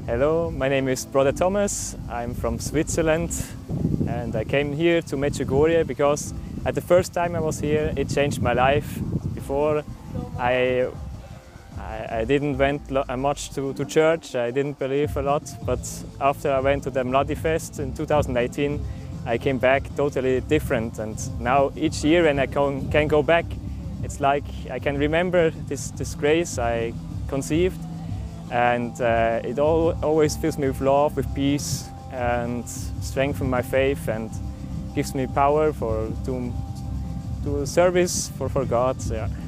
Hello, my name is Brother Thomas. I'm from Switzerland and I came here to Medjugorje because at the first time I was here it changed my life. Before I didn't went much to church, I didn't believe a lot, but after I went to the Mladi Fest in 2018 I came back totally different, and now each year when I can go back it's like I can remember this grace I conceived, and it always fills me with love, with peace, and strengthens my faith and gives me power to service for God. Yeah.